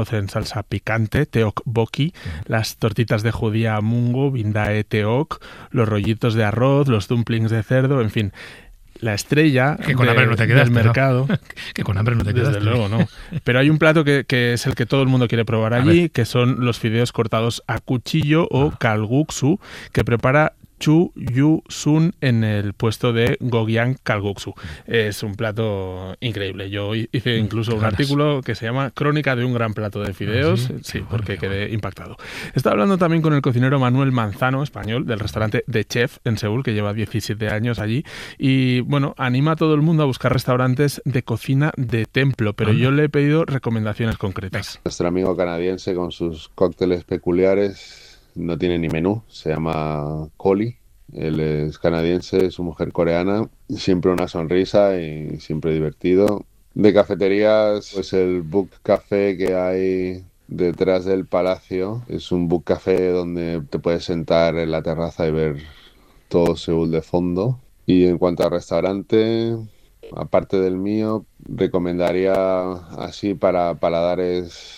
en salsa picante, tteokbokki, las tortitas de judía mungo, bindae teok, los rollitos de arroz, los dumplings de cerdo, en fin. La estrella que con hambre no te quedaste, del mercado. ¿no? Que con hambre no te quedaste. Desde luego, no. Pero hay un plato que es el que todo el mundo quiere probar allí, que son los fideos cortados a cuchillo o kalguksu, que prepara Chu Yu Sun en el puesto de Gogyang Kalguksu. Es un plato increíble. Yo hice incluso un artículo que se llama Crónica de un gran plato de fideos. Sí, porque quedé impactado. Estaba hablando también con el cocinero Manuel Manzano, español, del restaurante The Chef en Seúl, que lleva 17 años allí. Y bueno, anima a todo el mundo a buscar restaurantes de cocina de templo, pero yo le he pedido recomendaciones concretas. Nuestro amigo canadiense con sus cócteles peculiares no tiene ni menú, se llama Coli. Él es canadiense, su mujer coreana, siempre una sonrisa y siempre divertido. De cafeterías, pues el Book Café que hay detrás del palacio, es un Book Café donde te puedes sentar en la terraza y ver todo Seúl de fondo. Y en cuanto a restaurante, aparte del mío, recomendaría así para paladares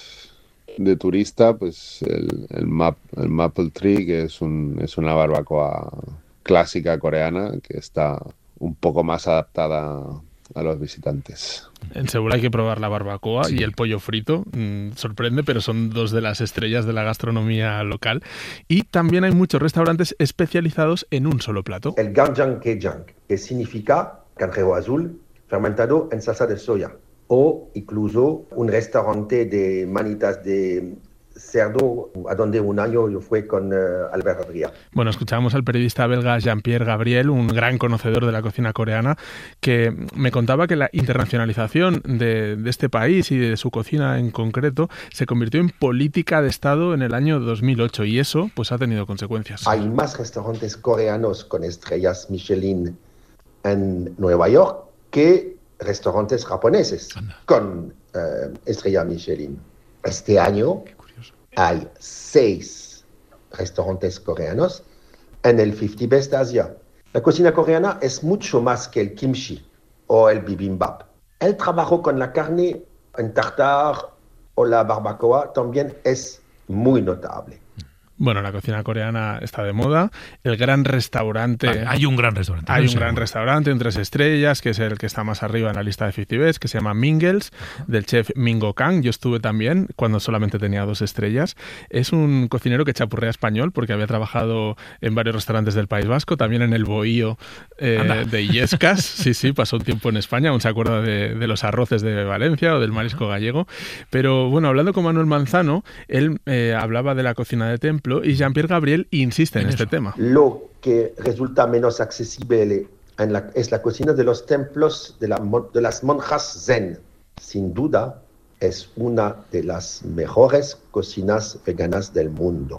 de turista, pues el Maple Tree, que es una barbacoa clásica coreana que está un poco más adaptada a los visitantes. En Seúl hay que probar la barbacoa y el pollo frito. Sorprende, pero son dos de las estrellas de la gastronomía local. Y también hay muchos restaurantes especializados en un solo plato. El ganjang-kejang, que significa cangrejo azul fermentado en salsa de soya. O incluso un restaurante de manitas de cerdo, a donde un año yo fui con Albert Adrià. Bueno, escuchábamos al periodista belga Jean-Pierre Gabriel, un gran conocedor de la cocina coreana, que me contaba que la internacionalización de este país y de su cocina en concreto se convirtió en política de Estado en el año 2008 y eso pues ha tenido consecuencias. Hay más restaurantes coreanos con estrellas Michelin en Nueva York que restaurantes japoneses con estrella Michelin. Este año hay 6 restaurantes coreanos en el 50 Best Asia. La cocina coreana es mucho más que el kimchi o el bibimbap. El trabajo con la carne en tartar o la barbacoa también es muy notable. Bueno, la cocina coreana está de moda. El gran restaurante... Hay un gran restaurante. Hay un gran restaurante en 3 estrellas, que es el que está más arriba en la lista de 50 Best, que se llama Mingles, del chef Mingo Kang. Yo estuve también cuando solamente tenía 2 estrellas. Es un cocinero que chapurrea español porque había trabajado en varios restaurantes del País Vasco, también en el Bohío de Illescas. Sí, pasó un tiempo en España. Aún se acuerda de los arroces de Valencia o del marisco gallego. Pero bueno, hablando con Manuel Manzano, él hablaba de la cocina de templo y Jean-Pierre Gabriel insiste en este tema. Lo que resulta menos accesible es la cocina de los templos de las monjas zen. Sin duda, es una de las mejores cocinas veganas del mundo.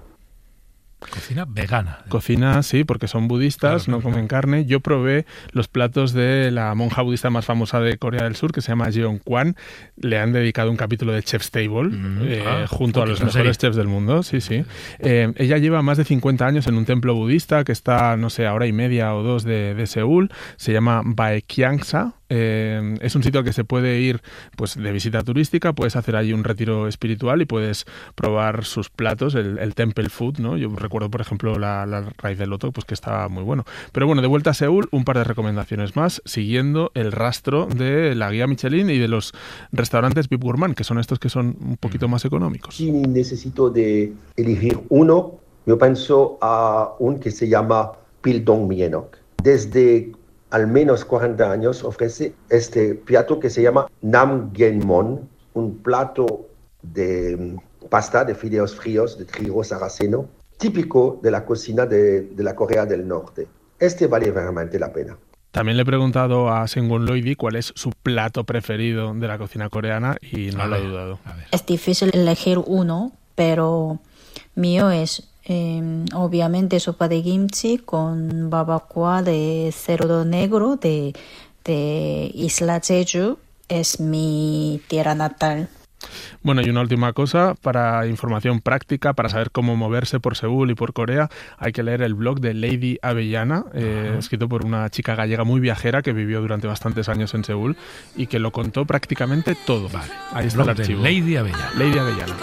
Cocina vegana. Cocina, sí, porque son budistas, no comen carne. Yo probé los platos de la monja budista más famosa de Corea del Sur, que se llama Jeon Kwan. Le han dedicado un capítulo de Chef's Table junto a los mejores chefs del mundo. Sí. Ella lleva más de 50 años en un templo budista que está, no sé, a hora y media o 2 de Seúl. Se llama Baekhyangsa. Es un sitio al que se puede ir pues de visita turística, puedes hacer allí un retiro espiritual y puedes probar sus platos, el temple food, ¿no? Yo recuerdo, por ejemplo, la raíz de loto, pues que estaba muy bueno. Pero bueno, de vuelta a Seúl, un par de recomendaciones más, siguiendo el rastro de la guía Michelin y de los restaurantes VIP Gourmand, que son estos que son un poquito más económicos. Si necesito de elegir uno, yo pienso a un que se llama Pildong Myenok. Desde al menos 40 años ofrece este plato que se llama Namgyeonmon, un plato de pasta de fideos fríos de trigo sarraceno, típico de la cocina de la Corea del Norte. Este vale realmente la pena. También le he preguntado a Seung-Won Loidi cuál es su plato preferido de la cocina coreana y no lo he dudado. Es difícil elegir uno, pero mío es obviamente sopa de kimchi con barbacoa de cerdo negro de Isla Jeju. Es mi tierra natal. Bueno, y una última cosa, para información práctica, para saber cómo moverse por Seúl y por Corea, hay que leer el blog de Lady Avellana, escrito por una chica gallega muy viajera que vivió durante bastantes años en Seúl y que lo contó prácticamente todo. Vale. Ahí está el Blog de archivo. Lady Avellana. Lady Avellana.